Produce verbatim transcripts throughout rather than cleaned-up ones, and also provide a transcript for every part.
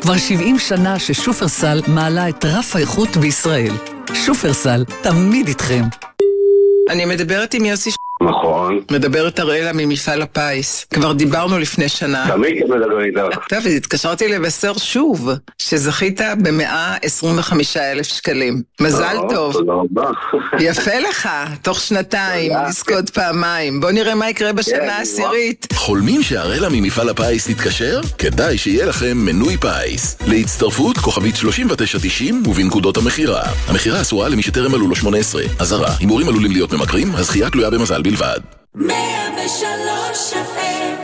כבר שבעים שנה ששופרסל מעלה את רף האיכות בישראל. שופרסל, תמיד איתכם. אני מדברת עם יוסי ש... נכון. מדברת אראלה ממפעל הפיס. כבר דיברנו לפני שנה. תמיד מדבר איתך. טוב, התקשרתי לבשר שוב, שזכית ב-מאה עשרים וחמישה אלף שקלים. מזל טוב. תודה רבה. יפה לך, תוך שנתיים, לזכות פעמיים. בוא נראה מה יקרה בשנה העשירית. חולמים שהאראלה ממפעל הפיס תתקשר? כדאי שיהיה לכם מנוי פיס. להצטרפות כוכבית שלושים ותשע תשעים ובנקודות המחירה. המחירה אסורה למי שטרם מלאו לו שמונה עשרה. אזהרה, הימורים עלולים להיות ממכרים, הזכייה תלויה במזל בלבד. מאה ושלוש אף אם.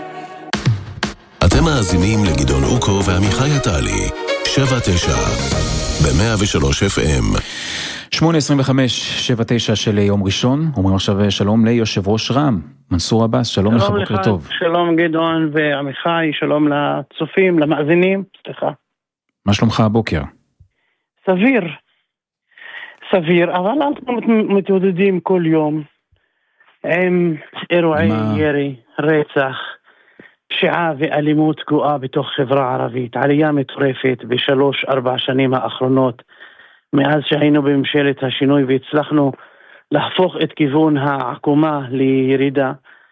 אתם מאזינים לגדעון אוקו ועמיחי עטלי. שבע תשע ב-מאה ושלוש אף אם. שמונה עשרים וחמש שבע תשע של יום ראשון. אומרים עכשיו שלום ליושב ראש רם, מנסור עבאס. שלום לך, בוקר טוב. שלום גדעון ועמיחי, שלום לצופים, למאזינים. סליחה. מה שלומך הבוקר? סביר. סביר, אבל אנחנו מתמודדים כל יום עם אירועי ירי, רצח, פשיעה ואלימות גואה בתוך חברה ערבית, עלייה מטורפת בשלוש ארבע שנים האחרונות, מאז שהיינו בממשלת השינוי והצלחנו להפוך את כיוון העקומה לירידה.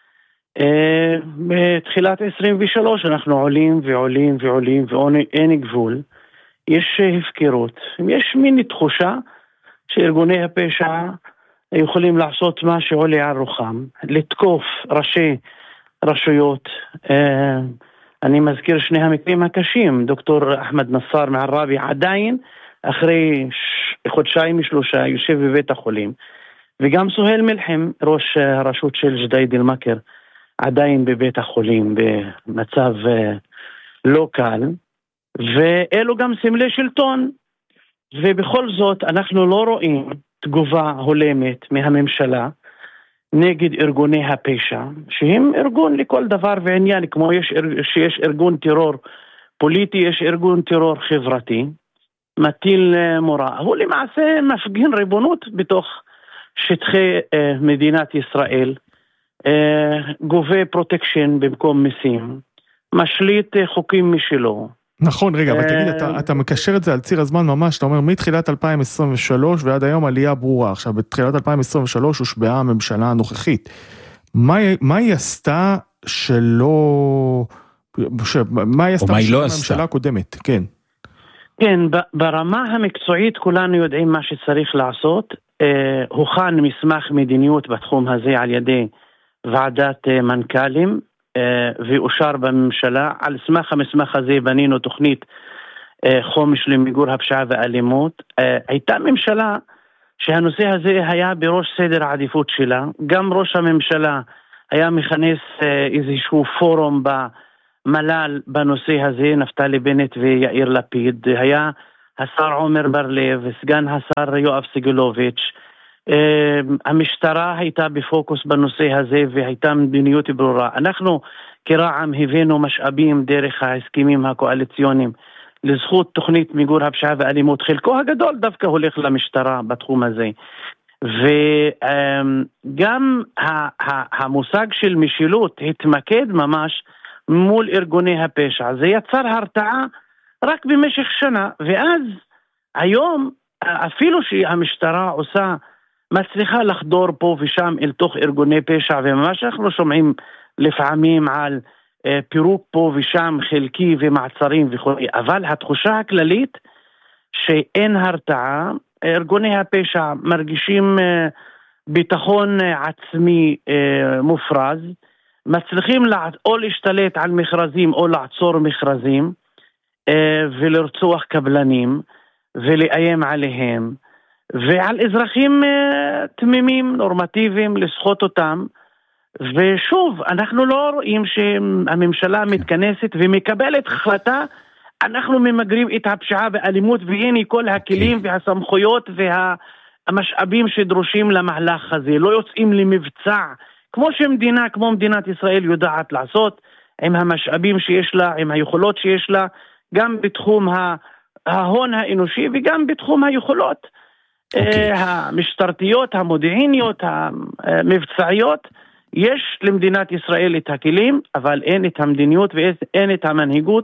בתחילת עשרים ושלוש אנחנו עולים ועולים ועולים ואין גבול, יש הפקרות, יש מין תחושה שארגוני הפשע יכולים לעשות מה שעולה על רוחם, לתקוף ראשי רשויות. אני מזכיר שני המקרים הקשים, דוקטור אחמד נסאר מעראבי עדיין אחרי חודשיים שלושה יושב בבית החולים, וגם סוהיל מלחם ראש הרשות של ג'דיידה אל-מכר עדיין בבית החולים במצב לא קל, ואלו גם סמלי שלטון, ובכל זאת אנחנו לא רואים תגובה הולמת מהממשלה נגד ארגוני הפשע, שהם ארגון לכל דבר ועניין, כמו יש, שיש ארגון טרור פוליטי, יש ארגון טרור חברתי, מטיל מורא. הוא למעשה מפגין ריבונות בתוך שטחי אה, מדינת ישראל, אה, גובה פרוטקשן במקום מיסים, משליט אה, חוקים משלו. נכון, רגע, אבל תגיד, אתה, אתה מקשר את זה על ציר הזמן ממש, אתה אומר, מתחילת אלפיים עשרים ושלוש ועד היום עלייה ברורה. עכשיו, בתחילת אלפיים עשרים ושלוש הושבעה הממשלה הנוכחית. מה, מה היא עשתה שלא... ש... מה היא עשתה שלא הממשלה הקודמת? כן. כן, ברמה המקצועית כולנו יודעים מה שצריך לעשות. אה, הוכן מסמך מדיניות בתחום הזה על ידי ועדת אה, מנכ"לים, ואושר בממשלה. על סמך המסמך הזה בנינו תוכנית חומש למיגור הפשיעה והאלימות. הייתה ממשלה שהנושא הזה היה בראש סדר העדיפות שלה, גם ראש הממשלה היה מכנס איזשהו פורום במל"ל בנושא הזה, נפתלי בנט ויאיר לפיד, היה השר עומר בר לב וסגן השר יואב סגלוביץ'. המשטרה הייתה בפוקוס בנושא הזה והייתה מדיניות ברורה. אנחנו כרע"מ הבאנו משאבים דרך ההסכמים הקואליציוניים לזכות תוכנית מיגור הפשיעה והאלימות, חלקו הגדול דווקא הולך למשטרה בתחום הזה, וגם המושג של משילות התמקד ממש מול ארגוני הפשע. זה יצר הרתעה רק במשך שנה, ואז היום אפילו שהמשטרה עושה מצליחה לחדור פה ושם אל תוך ארגוני פשע, וממש אנחנו שומעים לפעמים על אה, פירוק פה ושם חלקי ומעצרים וכו', אבל התחושה הכללית שאין הרתעה, ארגוני הפשע מרגישים אה, ביטחון אה, עצמי אה, מופרז, מצליחים לה, או להשתלט על מכרזים או לעצור מכרזים אה, ולרצוח קבלנים ולאיים עליהם, ועל אזרחים uh, תמימים, נורמטיביים, לסחוט אותם. ושוב, אנחנו לא רואים שהממשלה מתכנסת ומקבלת החלטה, אנחנו ממגרים את הפשיעה והאלימות, והנה כל הכלים והסמכויות והמשאבים שדרושים למהלך הזה. לא יוצאים למבצע, כמו שמדינה, כמו מדינת ישראל יודעת לעשות, עם המשאבים שיש לה, עם היכולות שיש לה, גם בתחום ההון האנושי וגם בתחום היכולות. Okay. המשטרתיות, המודיעיניות, המבצעיות, יש למדינת ישראל את הכלים, אבל אין את המדיניות ואין את המנהיגות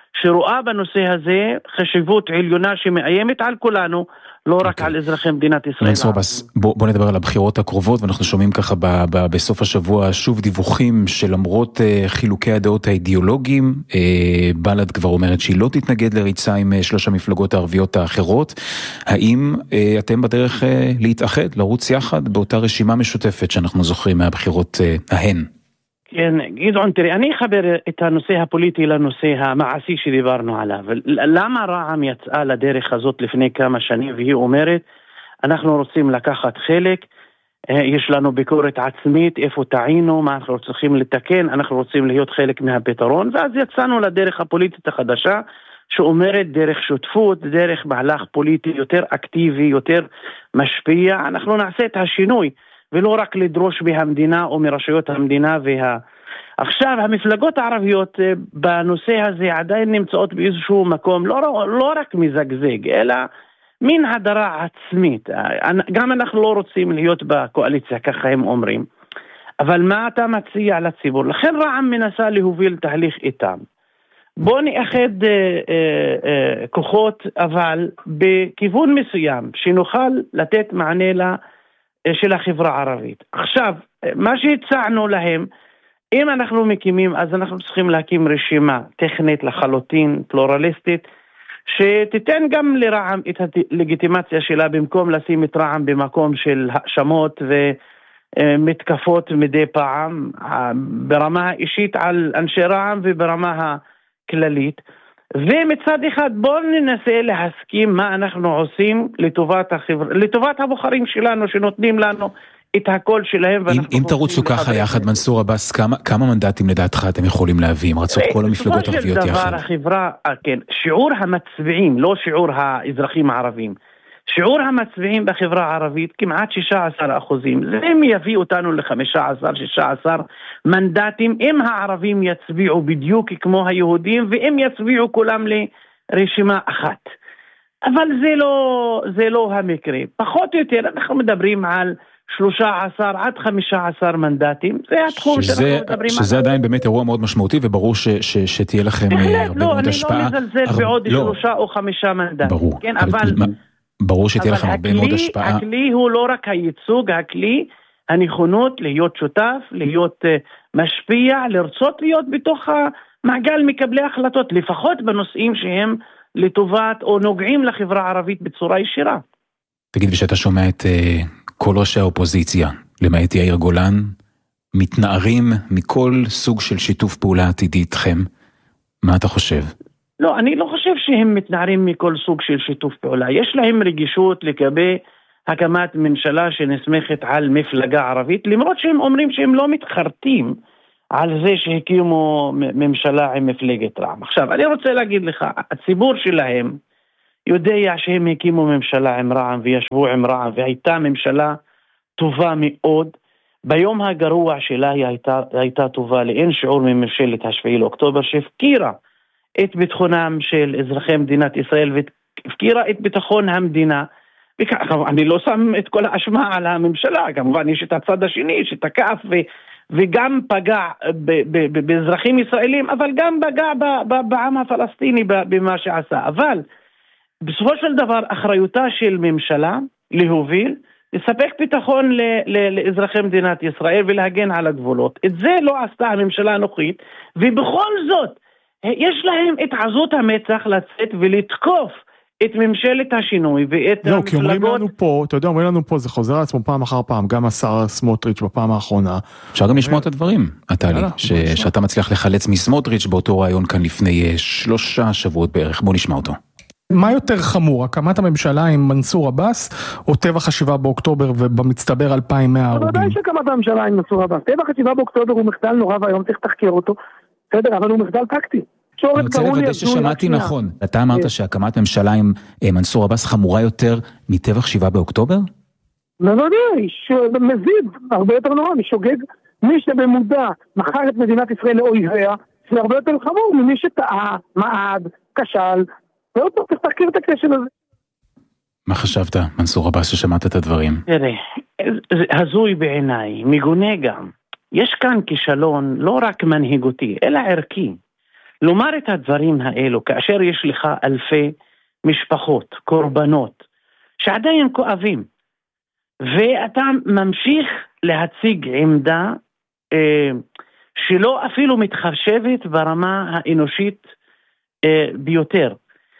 שרואה בנושא הזה חשיבות עליונה שמאיימת על כולנו, לא רק על אזרחי מדינת ישראל. מנסור עבאס, בוא נדבר על הבחירות הקרובות, ואנחנו שומעים ככה בסוף השבוע שוב דיווחים שלמרות חילוקי הדעות האידיאולוגיים, בל"ד כבר אומרת שהיא לא תתנגד לריצה עם שלוש המפלגות הערביות האחרות. האם אתם בדרך להתאחד, לרוץ יחד באותה רשימה משותפת שאנחנו זוכרים מהבחירות ההן? כן, גדעון, תראי, אני אחבר את הנושא הפוליטי לנושא המעשי שדיברנו עליו. למה רע"מ יצאה לדרך הזאת לפני כמה שנים, והיא אומרת, אנחנו רוצים לקחת חלק, יש לנו ביקורת עצמית, איפה טעינו, מה אנחנו צריכים לתקן, אנחנו רוצים להיות חלק מהפתרון, ואז יצאנו לדרך הפוליטית החדשה, שאומרת דרך שותפות, דרך מהלך פוליטי יותר אקטיבי, יותר משפיע, אנחנו נעשה את השינוי, ולא רק לדרוש מהמדינה או מרשויות המדינה וה... עכשיו, המפלגות הערביות בנושא הזה עדיין נמצאות באיזשהו מקום, לא, לא רק מזגזג, אלא מין הדרה עצמית. גם אנחנו לא רוצים להיות בקואליציה, ככה הם אומרים. אבל מה אתה מציע לציבור? לכן רע"מ מנסה להוביל תהליך איתם. בוא נאחד אה, אה, כוחות, אבל בכיוון מסוים, שנוכל לתת מענה לה, של החברה הערבית. עכשיו, מה שהצענו להם, אם אנחנו מקימים, אז אנחנו צריכים להקים רשימה טכנית לחלוטין, פלורליסטית, שתיתן גם לרע"מ את הלגיטימציה שלה, במקום לשים את רע"מ במקום של האשמות ומתקפות מדי פעם, ברמה האישית על אנשי רע"מ וברמה הכללית. ומצד אחד בואו ננסה להסכים מה אנחנו עושים לטובת החברה, לטובת הבוחרים שלנו שנותנים לנו את הקול שלהם. אם, אם תרוצו ככה יחד, מנסור עבאס, כמה, כמה מנדטים לדעתך אתם יכולים להביא, אם רצות כל המפלגות הערביות יחד? בסופו של דבר החברה, כן, שיעור המצביעים, לא שיעור האזרחים הערבים, שיעור המצביעים בחברה הערבית כמעט שישה עשר אחוזים, הם יביאו אותנו ל-חמישה עשר שישה עשר מנדטים, אם הערבים יצביעו בדיוק כמו היהודים, והם יצביעו כולם לרשימה אחת. אבל זה לא, זה לא המקרה. פחות או יותר, אנחנו מדברים על שלושה עשר עד חמישה עשר מנדטים, זה התחום שזה, שאנחנו מדברים שזה עליו. עדיין באמת אירוע מאוד משמעותי, וברור ש, ש, שתהיה לכם הרבה מאוד השפעה. לא, אני לא מזלזל הר... בעוד לא. שלושה או חמישה מנדטים. ברור. כן, אבל... מה... ברור שתהיה לכם הרבה מאוד השפעה. הכלי הוא לא רק הייצוג, הכלי, הנכונות להיות שותף, להיות uh, משפיע, לרצות להיות בתוך המעגל מקבלי החלטות, לפחות בנושאים שהם לטובת או נוגעים לחברה הערבית בצורה ישירה. תגיד, ושאתה שומע את uh, כל ראשי האופוזיציה, למעט יאיר גולן, מתנערים מכל סוג של שיתוף פעולה עתידי איתכם, מה אתה חושב? לא, אני לא חושב שהם מתנערים מכל סוג של שיתוף פעולה. יש להם רגישות לגבי הקמת ממשלה שנסמכת על מפלגה ערבית, למרות שהם אומרים שהם לא מתחרטים על זה שהקימו ממשלה עם מפלגת רע"מ. עכשיו, אני רוצה להגיד לך, הציבור שלהם יודע שהם הקימו ממשלה עם רע"מ וישבו עם רע"מ, והייתה ממשלה טובה מאוד. ביום הגרוע שלה היא הייתה, הייתה טובה לאין שיעור מממשלת השביעי לאוקטובר, שהפקירה את ביטחונם של אזרחי מדינת ישראל והפקירה את ביטחון המדינה. אני לא שם את כל האשמה על הממשלה, כמובן יש את הצד השני שתקף ו, וגם פגע ב, ב, ב, באזרחים ישראלים, אבל גם פגע ב, ב, בעם הפלסטיני במה שעשה. אבל בסופו של דבר אחריותה של ממשלה להוביל, לספק ביטחון ל, ל, לאזרחי מדינת ישראל ולהגן על הגבולות. את זה לא עשתה הממשלה הנוכחית, ובכל זאת יש להם את עזות המצח לצאת ולתקוף את ממשלת השינוי ואת לא, המפלגות... כי אומרים לנו פה, אתה יודע, אומרים לנו פה, זה חוזר לעצמו פעם אחר פעם, גם השר סמוטריץ' בפעם האחרונה. אפשר גם לשמוע את הדברים, עטלי, שאתה מצליח לחלץ מסמוטריץ' באותו רעיון כאן לפני שלושה שבועות בערך, בוא נשמע אותו. מה יותר חמור, הקמת הממשלה עם מנסור עבאס, או טבח השבעה באוקטובר ובמצטבר אלפיים ומאה הרוגים? בוודאי שקמת הממשלה עם מנסור עבאס. טבח השבעה באוקטובר הוא מחדל נורא והיום צריך תחקר אותו. בסדר, אבל הוא מחדל טקטי. אני רוצה לוודא ששמעתי נכון. אתה אמרת שהקמת ממשלה עם מנסור עבאס חמורה יותר מטבח שבעה באוקטובר? בוודאי, מזיד, הרבה יותר נורא, משוגג. מי שבמודע מכר את מדינת ישראל לאויביה, זה הרבה יותר חמור ממי שטעה, מעד, כשל, ועוד פעם צריך תחקיר את הכשל הזה. מה חשבת, מנסור עבאס, ששמעת את הדברים? תראה, הזוי בעיניי, מגונה גם. יש כאן כישלון לא רק מנהיגותי, אלא ערכי. לומר את הדברים האלו, כאשר יש לך אלפי משפחות, קורבנות, שעדיין כואבים, ואתה ממשיך להציג עמדה אה, שלא אפילו מתחשבת ברמה האנושית אה, ביותר.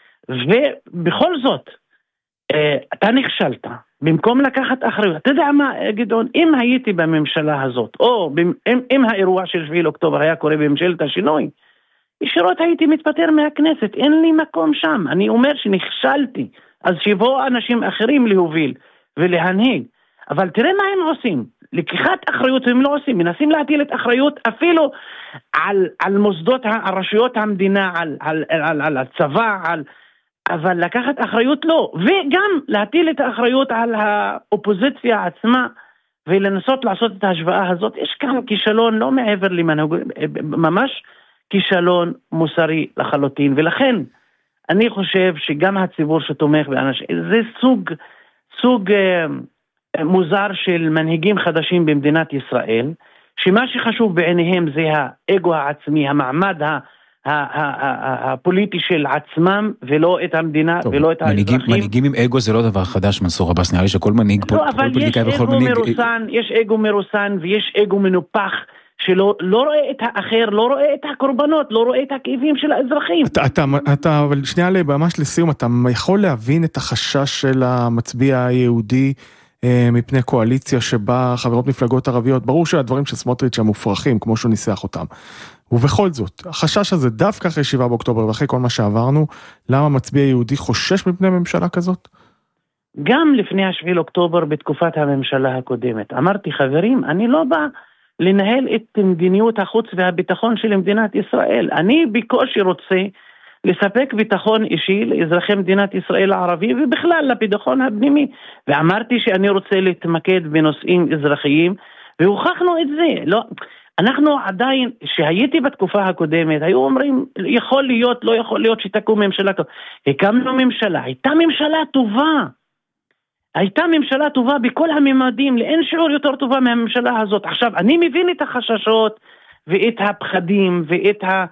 ובכל זאת, אה, אתה נכשלת, במקום לקחת אחריות. אתה יודע מה, גדעון, אם הייתי בממשלה הזאת, או אם, אם האירוע של שביעי לאוקטובר היה קורה בממשלת השינוי, ישירות הייתי מתפטר מהכנסת, אין לי מקום שם. אני אומר שנכשלתי, אז שיבואו אנשים אחרים להוביל ולהנהיג. אבל תראה מה הם עושים, לקיחת אחריות הם לא עושים, מנסים להטיל את אחריות אפילו על, על מוסדות הרשויות המדינה, על, על, על, על הצבא, על, אבל לקחת אחריות לא, וגם להטיל את האחריות על האופוזיציה עצמה, ולנסות לעשות את ההשוואה הזאת. יש כאן כישלון לא מעבר למנהג, ממש כישלון מוסרי לחלוטין, ולכן אני חושב שגם הציבור שתומך באנשים, זה סוג, סוג אה, מוזר של מנהיגים חדשים במדינת ישראל, שמה שחשוב בעיניהם זה האגו העצמי, המעמד ה... הפוליטי של עצמם, ולא את המדינה, טוב, ולא את מנהיגים, האזרחים. מנהיגים עם אגו זה לא דבר חדש, מנסור עבאס, נראה לי שכל מנהיג, לא, כל אבל פוליטיקאי יש וכל אגו מנהיג... מרוסן, יש אגו מרוסן, ויש אגו מנופח, שלא לא רואה את האחר, לא רואה את הקורבנות, לא רואה את הכאבים של האזרחים. אתה, אתה, אתה, אבל שנייה לי, ממש לסיום, אתה יכול להבין את החשש של המצביע היהודי, מפני קואליציה שבה חברות מפלגות ערביות, ברור שהדברים של סמוטריץ' הם מופרכים, כמו שהוא ניסח אותם. ובכל זאת, החשש הזה דווקא אחרי שבעה באוקטובר, ואחרי כל מה שעברנו, למה מצביע יהודי חושש מפני ממשלה כזאת? גם לפני השביעי לאוקטובר, בתקופת הממשלה הקודמת, אמרתי, חברים, אני לא בא לנהל את מדיניות החוץ והביטחון של מדינת ישראל. אני בקושי רוצה לספק ביטחון אישי לאזרחי מדינת ישראל הערבים, ובכלל לביטחון הפנימי. ואמרתי שאני רוצה להתמקד בנושאים אזרחיים, והוכחנו את זה. לא, אנחנו עדיין, שהייתי בתקופה הקודמת, היו אומרים, יכול להיות, לא יכול להיות שתקום ממשלה. הקמנו ממשלה, הייתה ממשלה טובה. הייתה ממשלה טובה בכל הממדים, לאין שיעור יותר טובה מהממשלה הזאת. עכשיו, אני מבין את החששות, ואת הפחדים, ואת ה...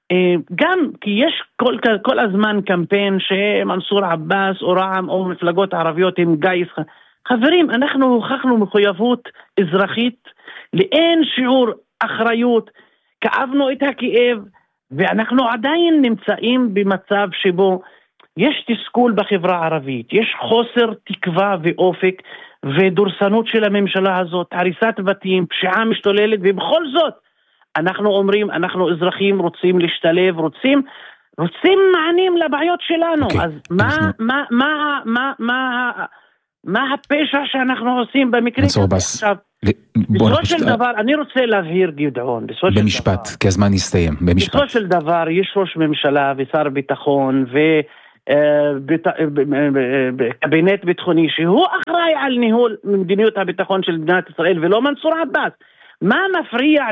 גם כי יש כל, כל הזמן קמפיין שמנסור עבאס או רע"מ או מפלגות ערביות הם גייס. חברים, אנחנו הוכחנו מחויבות אזרחית לאין שיעור אחריות, כאבנו את הכאב, ואנחנו עדיין נמצאים במצב שבו יש תסכול בחברה הערבית, יש חוסר תקווה ואופק ודורסנות של הממשלה הזאת, הריסת בתים, פשיעה משתוללת, ובכל זאת אנחנו אומרים, אנחנו אזרחים רוצים להשתלב, רוצים, רוצים מענים לבעיות שלנו. Okay, אז מה, אנחנו... מה, מה, מה, מה, מה הפשע שאנחנו עושים במקרה כזה? עכשיו, בסופו של דבר, אני רוצה להבהיר גדעון, במשפט, כי הזמן יסתיים, במשפט. בסופו של דבר, יש ראש ממשלה ושר ביטחון וקבינט ביטחוני, שהוא אחראי על ניהול מדיניות הביטחון של מדינת ישראל, ולא מנסור עבאס. מה מפריע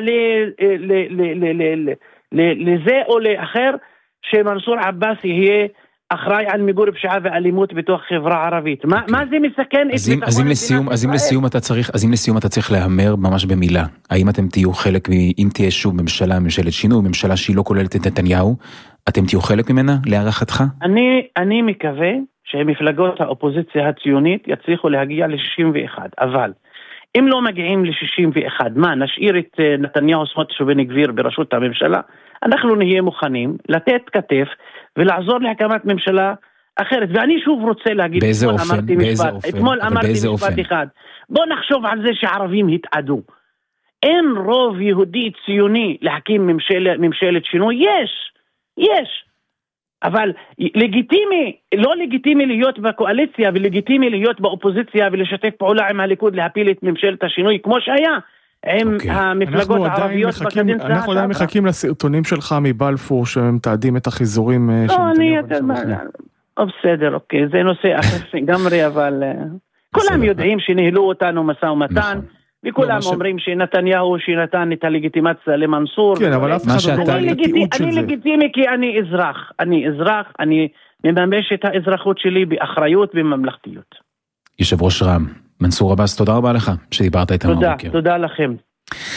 לזה או לאחר שמנסור עבאס יהיה אחראי על מיגור פשיעה ואלימות בתוך חברה ערבית? מה זה מסכן את ביטחון מדינת ישראל? אז אם לסיום אתה צריך, אז אם לסיום אתה צריך להאמר ממש במילה, האם אתם תהיו חלק, אם תהיה שוב ממשלה, ממשלת שינוי, ממשלה שהיא לא כוללת את נתניהו, אתם תהיו חלק ממנה להערכתך? אני אני מקווה שמפלגות האופוזיציה הציונית יצליחו להגיע ל-שישים ואחת, אבל אם לא מגיעים ל-שישים ואחת, מה, נשאיר את נתניהו, סמוטריץ' ובן גביר בראשות הממשלה? אנחנו נהיה מוכנים לתת כתף ולעזור להקמת ממשלה אחרת. ואני שוב רוצה להגיד, באיזה אופן? באיזה אופן? אתמול אמרתי משפט אחד. בוא נחשוב על זה שערבים התעדו. אין רוב יהודי ציוני להקים ממשל, ממשלת שינוי? יש, יש. אבל לגיטימי, לא לגיטימי להיות בקואליציה, ולגיטימי להיות באופוזיציה ולשתף פעולה עם הליכוד להפיל את ממשלת השינוי כמו שהיה עם okay. המפלגות הערביות בקדנציה. אנחנו עדיין מחכים לסרטונים שלך מבלפור שמתעדים את החיזורים. לא, אני, בסדר, אוקיי, זה נושא אחר גמרי, אבל כולם יודעים שניהלו אותנו משא ומתן, וכולם אומרים שנתניהו שנתן את הלגיטימציה למנסור. כן, אבל אף אחד לא רואה את התיעוד של זה. אני לגיטימי כי אני אזרח, אני אזרח, אני מממש את האזרחות שלי באחריות ובממלכתיות. יושב ראש רע"מ, מנסור עבאס, תודה רבה לך שדיברת איתנו. תודה, תודה לכם.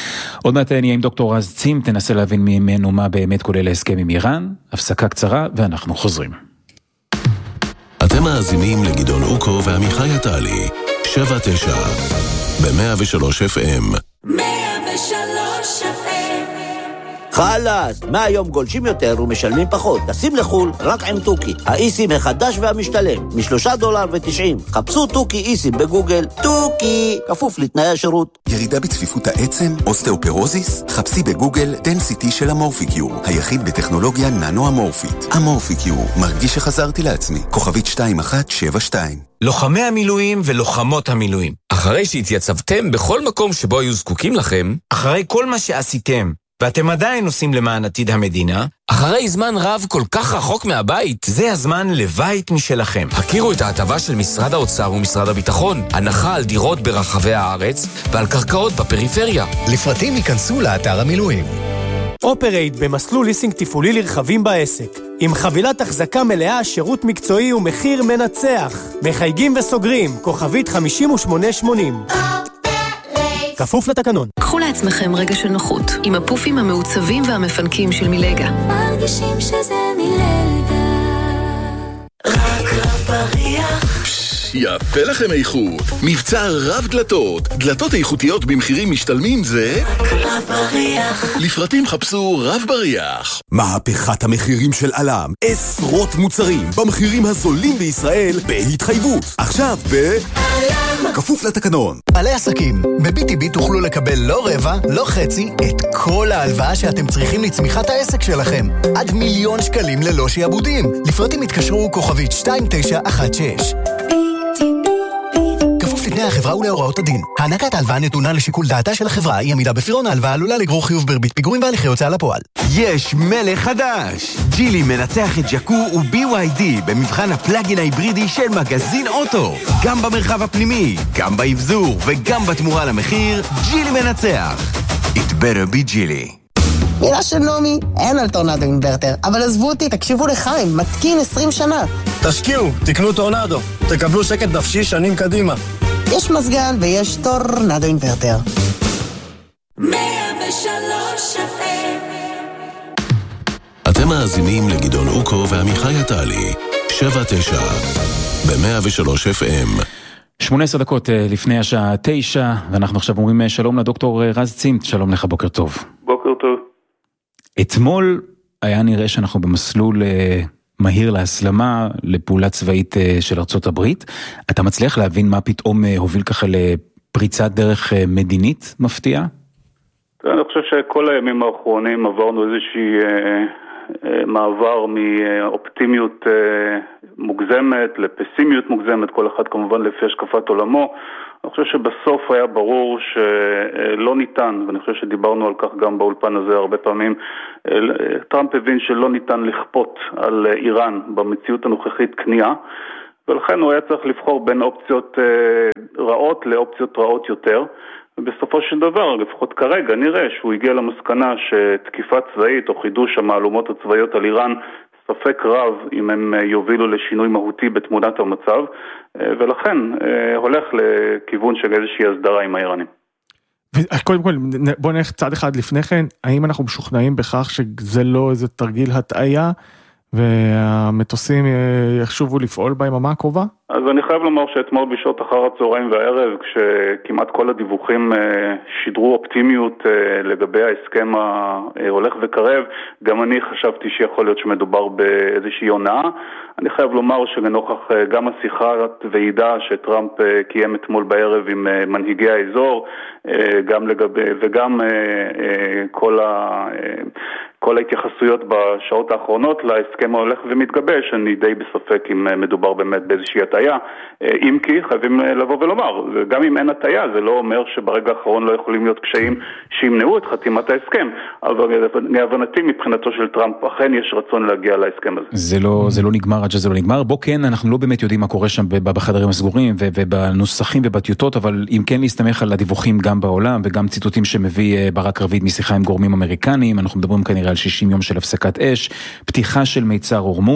עוד מעט נהיה עם דוקטור רז צים, תנסה להבין ממנו מה באמת כולל ההסכם עם איראן. הפסקה קצרה ואנחנו חוזרים. אתם מאזינים לגדעון אוקו ועמיחי עטלי, שבע תשע, ב-מאה ושלוש אף אם. מאה ושלוש אף אם. חלאס, מהיום גולשים יותר ומשלמים פחות. תשים לחול רק עם טוקי. האיסים החדש והמשתלם, משלושה דולר ותשעים. חפשו טוקי איסים בגוגל. טוקי, כפוף לתנאי השירות. ירידה בצפיפות העצם, אוסטאופרוזיס? חפשי בגוגל דנסיטי של אמורפיקיור, היחיד בטכנולוגיה ננו-אמורפית. אמורפיקיור, מרגיש שחזרתי לעצמי. כוכבית שתיים אחת שבע שתיים. לוחמי המילואים ולוחמות המילואים. אחרי שהתייצבתם בכל מקום שבו היו זקוקים לכם, אחרי כל מה שעשיתם, ואתם עדיין עושים למען עתיד המדינה, אחרי זמן רב כל כך רחוק מהבית, זה הזמן לבית משלכם. הכירו את ההטבה של משרד האוצר ומשרד הביטחון, הנחה על דירות ברחבי הארץ ועל קרקעות בפריפריה. לפרטים ייכנסו לאתר המילואים. אופרייט במסלול ליסינג תפעולי לרכבים בעסק. עם חבילת החזקה מלאה, שירות מקצועי ומחיר מנצח. מחייגים וסוגרים, כוכבית חמישים ושמונה שמונים. כפוף לתקנון. קחו לעצמכם רגע של נוחות עם הפופים המעוצבים והמפנקים של מילגה. מרגישים שזה מילגה. רק רב בריח. יפה לכם איכות. מבצע רב דלתות. דלתות איכותיות במחירים משתלמים זה רק רב בריח. לפרטים חפשו רב בריח. מהפכת המחירים של אלם. עשרות מוצרים במחירים הזולים בישראל בהתחייבות. עכשיו ב... אלם. כפוף לתקנון. בעלי עסקים, ב-בי טי בי תוכלו לקבל לא רבע, לא חצי, את כל ההלוואה שאתם צריכים לצמיחת העסק שלכם. עד מיליון שקלים ללא שיעבודים. לפרטים התקשרו כוכבית שתיים תשע אחת שש. כפוף לתנאי החברה ולהוראות הדין. הענקת ההלוואה נתונה לשיקול דעתה של החברה, היא עמידה בפירעון ההלוואה עלולה לגרור חיוב בריבית פיגורים והליכי הוצאה לפועל. יש מלך חדש! ג'ילי מנצח את ג'קו ו-בי וואי די במבחן הפלאגין ההיברידי של מגזין אוטו. גם במרחב הפנימי, גם באבזור וגם בתמורה למחיר, ג'ילי מנצח. It better be ג'ילי. מילה של נומי, אין על טורנדו אינברטר, אבל עזבו אותי, תקשיבו לחיים, מתקין עשרים שנה. תשקיעו, תקנו טורנדו, תקבלו שקט נפשי שנים קדימה. יש מזגן ויש טורנדו אינברטר. מאה ושלוש אף אם. אתם מאזינים לגדעון אוקו ועמיחי עטלי, שבע תשע, ב-מאה ושלוש אף אם. שמונה עשרה דקות לפני השעה תשע, ואנחנו עכשיו אומרים שלום לדוקטור רז צים, שלום לך, בוקר טוב. בוקר טוב. אתמול היה נראה שאנחנו במסלול מהיר להסלמה, לפעולה צבאית של ארצות הברית. אתה מצליח להבין מה פתאום הוביל ככה לפריצת דרך מדינית מפתיעה? אני חושב שכל הימים האחרונים עברנו איזושהי מעבר מאופטימיות מוגזמת לפסימיות מוגזמת, כל אחד כמובן לפי השקפת עולמו. אני חושב שבסוף היה ברור שלא ניתן, ואני חושב שדיברנו על כך גם באולפן הזה הרבה פעמים, טראמפ הבין שלא ניתן לכפות על איראן במציאות הנוכחית כניעה, ולכן הוא היה צריך לבחור בין אופציות רעות לאופציות רעות יותר, ובסופו של דבר, לפחות כרגע, נראה שהוא הגיע למסקנה שתקיפה צבאית או חידוש המעלומות הצבאיות על איראן ספק רב אם הם יובילו לשינוי מהותי בתמונת המצב, ולכן הולך לכיוון של איזושהי הסדרה עם האיראנים. קודם כל, בוא נלך צעד אחד לפני כן, האם אנחנו משוכנעים בכך שזה לא איזה תרגיל הטעיה, והמטוסים יחשובו לפעול ביממה הקרובה? אז אני חייב לומר שאתמול בשעות אחר הצהריים והערב, כשכמעט כל הדיווחים שידרו אופטימיות לגבי ההסכם ההולך וקרב, גם אני חשבתי שיכול להיות שמדובר באיזושהי הונאה. אני חייב לומר שלנוכח גם השיחת ועידה שטראמפ קיים אתמול בערב עם מנהיגי האזור, גם לגבי, וגם כל ה... כל ההתייחסויות בשעות האחרונות להסכם ההולך ומתגבש, אני די בספק אם מדובר באמת באיזושהי הטעיה, אם כי חייבים לבוא ולומר, גם אם אין הטעיה, זה לא אומר שברגע האחרון לא יכולים להיות קשיים שימנעו את חתימת ההסכם, אבל להבנתי מבחינתו של טראמפ אכן יש רצון להגיע להסכם הזה. זה לא, זה לא נגמר עד שזה לא נגמר, בוא כן, אנחנו לא באמת יודעים מה קורה שם בחדרים הסגורים ובנוסחים ובטיוטות, אבל אם כן להסתמך על הדיווחים גם בעולם וגם ציטוטים שמביא ברק רביד משיחה עם גורמים אמריקנים, אנחנו מדברים כנראה על שישים יום של הפסקת אש, פתיחה של מיצר הורמוז,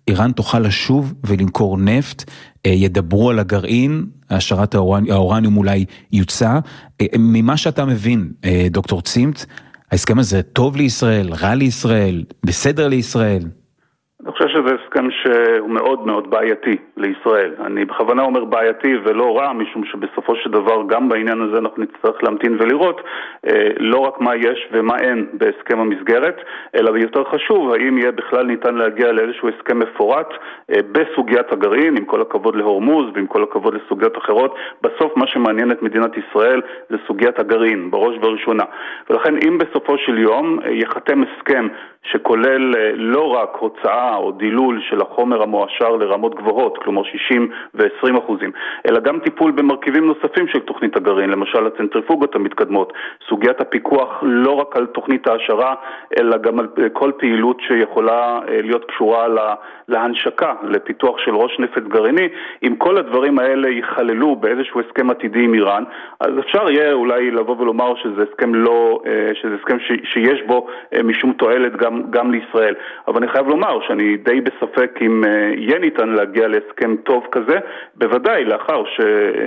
איראן תוכל לשוב ולמכור נפט, ידברו על הגרעין, השערת האורניום אולי יוצא. ממה שאתה מבין, דוקטור צימת, ההסכם הזה טוב לישראל, רע לישראל, בסדר לישראל? אני חושב שזה הסכם שהוא מאוד מאוד בעייתי לישראל. אני בכוונה אומר בעייתי ולא רע, משום שבסופו של דבר גם בעניין הזה אנחנו נצטרך להמתין ולראות אה, לא רק מה יש ומה אין בהסכם המסגרת, אלא יותר חשוב, האם יהיה בכלל ניתן להגיע לאיזשהו הסכם מפורט אה, בסוגיית הגרעין, עם כל הכבוד להורמוז ועם כל הכבוד לסוגיות אחרות. בסוף מה שמעניין את מדינת ישראל זה סוגיית הגרעין, בראש ובראשונה. ולכן אם בסופו של יום אה, יחתם הסכם שכולל אה, לא רק הוצאה או דילול של החומר המואשר לרמות גבוהות, כלומר שישים ו-עשרים אחוזים, אלא גם טיפול במרכיבים נוספים של תוכנית הגרעין, למשל הצנטריפוגות המתקדמות, סוגיית הפיקוח לא רק על תוכנית ההשערה, אלא גם על כל פעילות שיכולה להיות קשורה להנשקה, לפיתוח של ראש נפץ גרעיני. אם כל הדברים האלה ייכללו באיזשהו הסכם עתידי עם איראן, אז אפשר יהיה אולי לבוא ולומר שזה הסכם לא, שזה הסכם ש, שיש בו משום תועלת גם, גם לישראל. אבל אני חייב לומר שאני די בספק אם יהיה ניתן להגיע להסכם טוב כזה, בוודאי לאחר ש...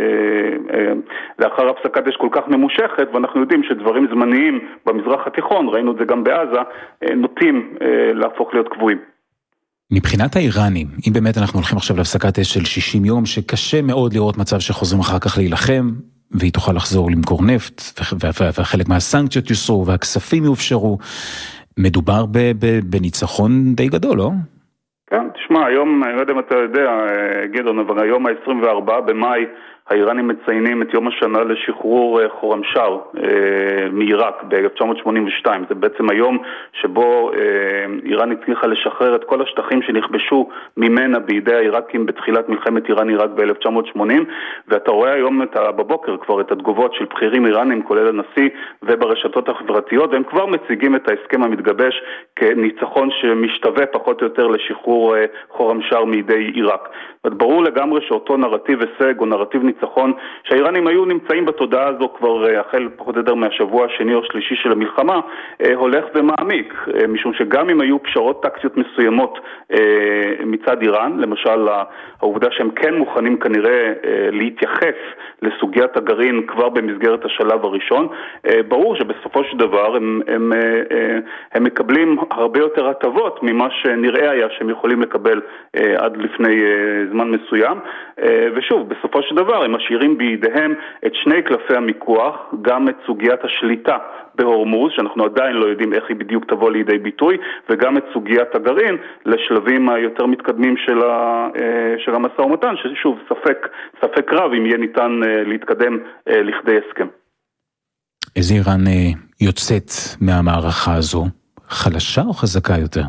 לאחר הפסקת אש כל כך ממושכת, ואנחנו יודעים שדברים זמניים במזרח התיכון, ראינו את זה גם בעזה, נוטים להפוך להיות קבועים. מבחינת האיראנים, אם באמת אנחנו הולכים עכשיו להפסקת אש של שישים יום, שקשה מאוד לראות מצב שחוזרים אחר כך להילחם, והיא תוכל לחזור למכור נפט, וחלק מהסנקציות יוסרו, והכספים יאופשרו, מדובר בניצחון די גדול, לא? כן, תשמע, היום, אני לא יודע אם אתה יודע, גדעון, אבל היום ה-עשרים וארבעה במאי, האיראנים מציינים את יום השנה לשחרור חורמשר מעיראק ב-אלף תשע מאות שמונים ושתיים. זה בעצם היום שבו איראן הצליחה לשחרר את כל השטחים שנכבשו ממנה בידי העיראקים בתחילת מלחמת איראן-עיראק ב-אלף תשע מאות שמונים, ואתה רואה היום את, בבוקר כבר את התגובות של בכירים איראנים, כולל הנשיא וברשתות החברתיות, והם כבר מציגים את ההסכם המתגבש כניצחון שמשתווה פחות או יותר לשחרור חורמשר מידי עיראק. ברור לגמרי שאותו נרטיב הישג או נרטיב ניצחון, שהאיראנים היו נמצאים בתודעה הזו כבר החל פחות או יותר מהשבוע השני או שלישי של המלחמה, הולך ומעמיק, משום שגם אם היו פשרות טקטיות מסוימות מצד איראן, למשל העובדה שהם כן מוכנים כנראה להתייחס לסוגיית הגרעין כבר במסגרת השלב הראשון, ברור שבסופו של דבר הם, הם, הם מקבלים הרבה יותר הטבות ממה שנראה היה שהם יכולים לקבל עד לפני זמן מסוים, ושוב, בסופו של דבר הם משאירים בידיהם את שני קלפי המיקוח, גם את סוגיית השליטה בהורמוז, שאנחנו עדיין לא יודעים איך היא בדיוק תבוא לידי ביטוי, וגם את סוגיית הגרעין לשלבים היותר מתקדמים של, ה, של המשא ומתן, ששוב, ספק, ספק רב אם יהיה ניתן להתקדם לכדי הסכם. איזה איראן יוצאת מהמערכה הזו? חלשה או חזקה יותר?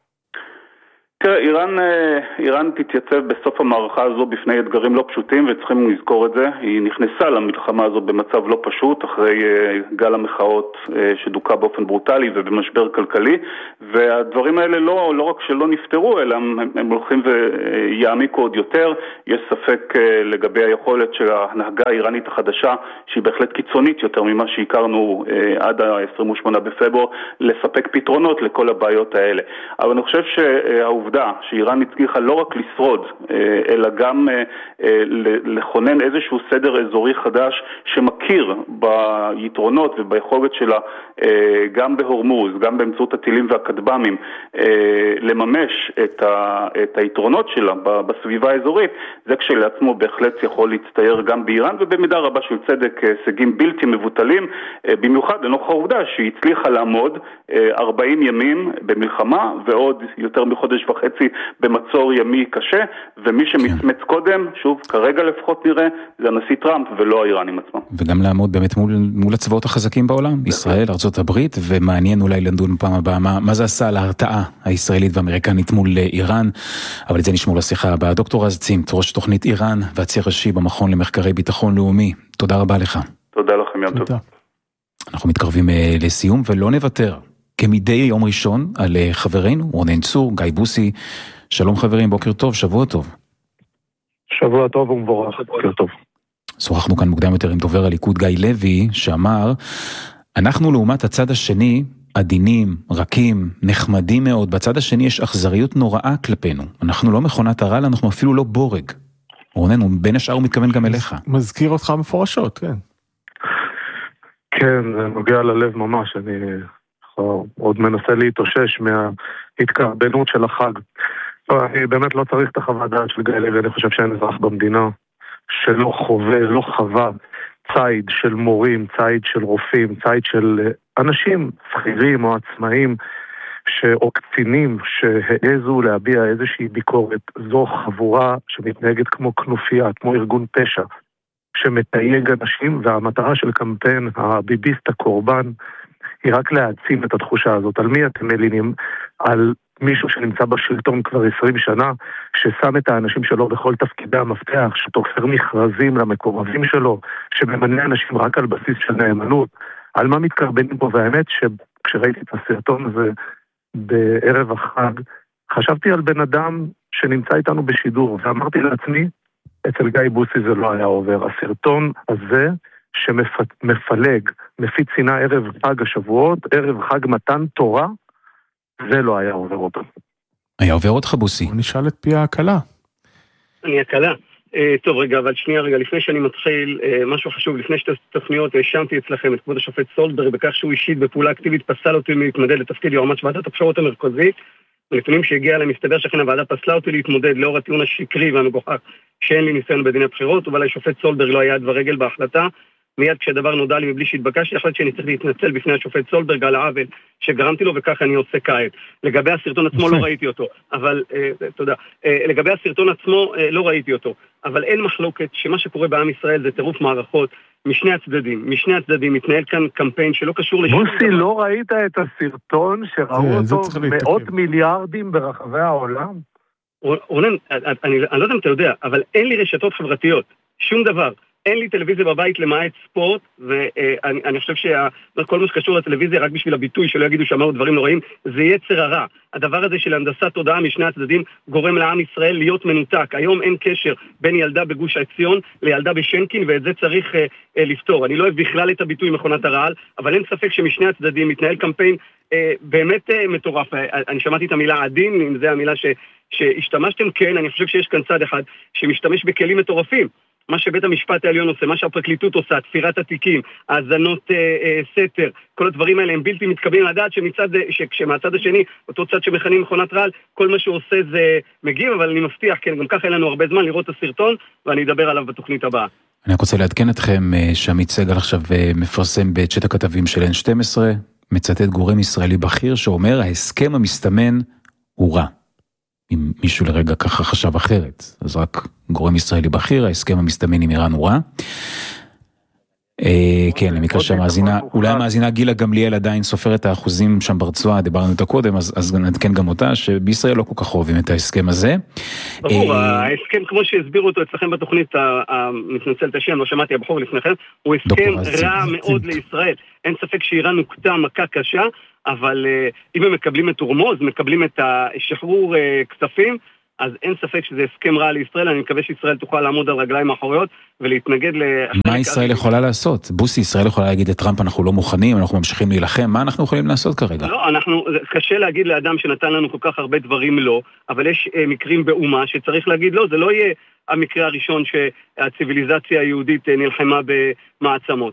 תראה, איראן, איראן תתייצב בסוף המערכה הזו בפני אתגרים לא פשוטים, וצריכים לזכור את זה. היא נכנסה למלחמה הזו במצב לא פשוט, אחרי גל המחאות שדוקה באופן ברוטלי ובמשבר כלכלי, והדברים האלה לא, לא רק שלא נפתרו, אלא הם, הם הולכים ויעמיקו עוד יותר. יש ספק לגבי היכולת של ההנהגה האיראנית החדשה, שהיא בהחלט קיצונית יותר ממה שהכרנו עד ה-עשרים ושמונה בפברואר, לספק פתרונות לכל הבעיות האלה. אבל אני חושב שהעובדה שאיראן הצליחה לא רק לשרוד, אלא גם לכונן איזשהו סדר אזורי חדש שמכיר ביתרונות וביכולת שלה גם בהורמוז, גם באמצעות הטילים והכטב"מים, לממש את, ה, את היתרונות שלה בסביבה האזורית, זה כשלעצמו בהחלט יכול להצטייר גם באיראן, ובמידה רבה של צדק הישגים בלתי מבוטלים, במיוחד לנוכח העובדה שהיא הצליחה לעמוד ארבעים ימים במלחמה ועוד יותר מחודש וחצי במצור ימי קשה, ומי שמצמץ קודם, שוב, כרגע לפחות נראה, זה הנשיא טראמפ ולא האיראנים עצמם. וגם לעמוד באמת מול, מול הצבאות החזקים בעולם, ישראל, ארצות הברית, ומעניין אולי לדון פעם הבאה, מה, מה זה עשה להרתעה הישראלית והאמריקנית מול איראן, אבל את זה נשמור לשיחה הבאה. דוקטור רז צימת, ראש תוכנית איראן והציר ראשי במכון למחקרי ביטחון לאומי, תודה רבה לך. תודה לכם, יום טוב. אנחנו מתקרבים לסיום ולא נוותר. כמדי יום ראשון על חברינו, רונן צור, גיא בוסי. שלום חברים, בוקר טוב, שבוע טוב. שבוע טוב ומבורך, בוקר טוב. שוחחנו כאן מוקדם יותר עם דובר הליכוד גיא לוי, שאמר, אנחנו לעומת הצד השני עדינים, רכים, נחמדים מאוד. בצד השני יש אכזריות נוראה כלפינו. אנחנו לא מכונת הרעל, אנחנו אפילו לא בורג. רונן, הוא בין השאר הוא מתכוון גם אליך. מזכיר אותך מפורשות, כן. כן, זה נוגע ללב ממש. אני עוד מנסה להתאושש מההתקרבנות של החג. אני באמת לא צריך את החוות דעת של גיא לוי, אני חושב שאין אזרח במדינה שלא חווה, לא חווה צייד של מורים, צייד של רופאים, צייד של אנשים שכירים או עצמאים או קצינים שהעזו להביע איזושהי ביקורת. זו חבורה שמתנהגת כמו כנופיה, כמו ארגון פשע, שמתייג אנשים, והמטרה של קמפיין הביביסט הקורבן היא רק להעצים את התחושה הזאת. על מי אתם מלינים? על מישהו שנמצא בשלטון כבר עשרים שנה, ששם את האנשים שלו בכל תפקידי המפתח, שתופר מכרזים למקורבים שלו, שממנה אנשים רק על בסיס של נאמנות. על מה מתקרבנים פה? והאמת שכשראיתי את הסרטון הזה בערב החג, חשבתי על בן אדם שנמצא איתנו בשידור, ואמרתי לעצמי, אצל גיא בוסי זה לא היה עובר. הסרטון הזה שמפלג, מפיץ שנאה ערב חג השבועות, ערב חג מתן תורה, זה לא היה עובר אותו. היה עובר אותך בוסי. הוא נשאל את פי ההקלה. אני הקלה. טוב רגע, אבל שנייה רגע, לפני שאני מתחיל, משהו חשוב, לפני שתי תוכניות, האשמתי אצלכם את כבוד השופט סולברג בכך שהוא אישית בפעולה אקטיבית פסל אותי להתמודד לתפקיד יועמ"ש ועדת הבחירות המרכזית. הנתונים שהגיע להם מסתבר שכן הוועדה פסלה אותי להתמודד לאור הטיעון השקרי והמגוחך שאין לי ניסיון בדיני בחירות, אבל השופט סולברג לא היה יד ורגל בהחלטה. מיד כשהדבר נודע לי מבלי שהתבקשתי, החלטתי שאני צריך להתנצל בפני השופט סולברג על העוול שגרמתי לו, וכך אני עושה כעת. לגבי הסרטון עצמו לא ראיתי אותו, אבל, אה, תודה, אה, לגבי הסרטון עצמו אה, לא ראיתי אותו, אבל אין מחלוקת שמה שקורה בעם ישראל זה טירוף מערכות משני הצדדים, משני הצדדים מתנהל כאן קמפיין שלא קשור לשום דבר. בוסי, לא ראית את הסרטון שראו אותו מאות מיליארדים ברחבי העולם? רונן, אני, אני לא יודע אם אתה יודע, אבל אין לי רשתות חברתיות, שום דבר. אין לי טלוויזיה בבית למעט ספורט, ואני אני חושב שכל מה שקשור לטלוויזיה, רק בשביל הביטוי שלא יגידו שאמרו דברים נוראים, זה יצר הרע. הדבר הזה של הנדסת תודעה משני הצדדים גורם לעם ישראל להיות מנותק. היום אין קשר בין ילדה בגוש עציון לילדה בשנקין, ואת זה צריך uh, uh, לפתור. אני לא אוהב בכלל את הביטוי מכונת הרעל, אבל אין ספק שמשני הצדדים מתנהל קמפיין uh, באמת uh, מטורף. Uh, אני שמעתי את המילה עדין, אם זה המילה ש, שהשתמשתם, כן, אני חושב שיש כאן צד אחד שמשתמש בכלים מטורפים. מה שבית המשפט העליון עושה, מה שהפרקליטות עושה, תפירת התיקים, האזנות אה, אה, סתר, כל הדברים האלה הם בלתי מתקבלים לדעת שמצד, שמצד השני, אותו צד שמכנים מכונת רעל, כל מה שהוא עושה זה מגיב, אבל אני מבטיח, כן, גם ככה אין לנו הרבה זמן לראות את הסרטון, ואני אדבר עליו בתוכנית הבאה. אני רוצה לעדכן אתכם שעמית סגל עכשיו מפרסם בצ'אט הכתבים של אן שתים עשרה, מצטט גורם ישראלי בכיר שאומר, ההסכם המסתמן הוא רע. אם מישהו לרגע ככה חשב אחרת, אז רק גורם ישראלי בכיר, ההסכם המסתמן עם איראן הוא רע. כן, למקרה שהמאזינה, אולי המאזינה גילה גמליאל עדיין סופר את האחוזים שם ברצועה, דיברנו אותה קודם, אז נעדכן גם אותה, שבישראל לא כל כך אוהבים את ההסכם הזה. ברור, ההסכם כמו שהסבירו אותו אצלכם בתוכנית, מתנצל את השם, לא שמעתי הבחור לפניכם, הוא הסכם רע מאוד לישראל. אין ספק שאיראן נוקטה מכה קשה, אבל אם הם מקבלים את הורמוז, מקבלים את השחרור כספים, אז אין ספק שזה הסכם רע לישראל. אני מקווה שישראל תוכל לעמוד על רגליים האחוריות ולהתנגד ל... מה ישראל יכולה לעשות? בוסי, ישראל יכולה להגיד לטראמפ אנחנו לא מוכנים, אנחנו ממשיכים להילחם, מה אנחנו יכולים לעשות כרגע? לא, אנחנו, קשה להגיד לאדם שנתן לנו כל כך הרבה דברים לא, אבל יש מקרים באומה שצריך להגיד לא, זה לא יהיה המקרה הראשון שהציביליזציה היהודית נלחמה במעצמות.